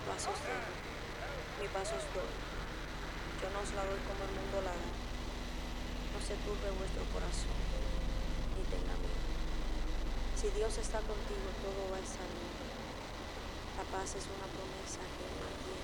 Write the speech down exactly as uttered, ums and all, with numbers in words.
paz os dejo, mi paz os doy. Yo no os la doy como el mundo la da. No se turbe vuestro corazón, ni tenga miedo. Si Dios está contigo, todo va a estar bien. La paz es una promesa que Él mantiene.